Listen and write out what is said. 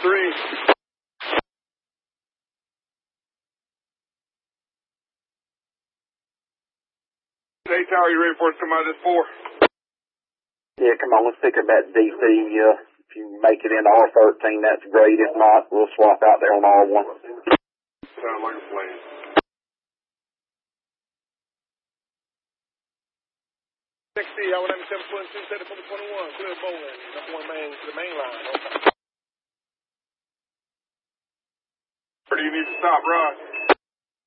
Hey, Tower, you ready for us to come out of this 4? Yeah, come on, let's pick up that DC. If you make it into R13, that's great. If not, we'll swap out there on R1. Sound like a plan. I would have 7.2, set it for the 21. Clear bowling. Number 1 main to the main line. Okay. Where do you need to stop, Rod?